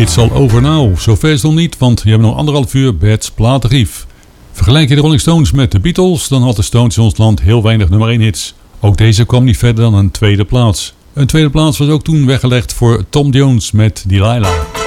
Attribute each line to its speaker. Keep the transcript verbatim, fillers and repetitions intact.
Speaker 1: It's all over now. Zover is het nog niet, want je hebt nog anderhalf uur Bert's platenrief. Vergelijk je de Rolling Stones met de Beatles, dan had de Stones in ons land heel weinig nummer één hits. Ook deze kwam niet verder dan een tweede plaats. Een tweede plaats was ook toen weggelegd voor Tom Jones met Delilah.